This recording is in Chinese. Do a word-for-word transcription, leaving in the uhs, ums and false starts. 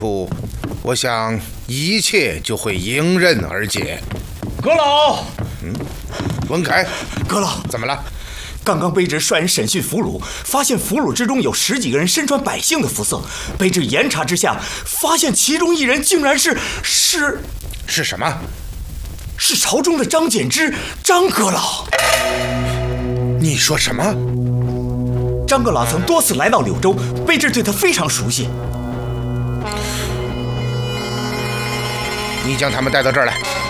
不，我想一切就会迎刃而解。 阁老， 嗯，文凯， 阁老， 怎么了？ 刚刚卑职率人审讯俘虏，发现俘虏之中有十几个人身穿百姓的服色。卑职严查之下，发现其中一人竟然是是是什么？ 是朝中的张柬之，张阁老。 你说什么？ 张阁老曾多次来到柳州，卑职对他非常熟悉。 你将他们带到这儿来。